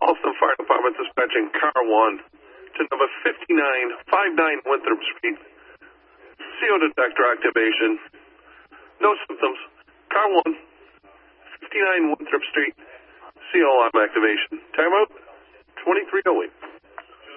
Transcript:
Alston Fire Department dispatching car 1 to number 5959 Winthrop Street. CO detector activation. No symptoms. Car 1, 59 Winthrop Street. CO alarm activation. Timeout 2308.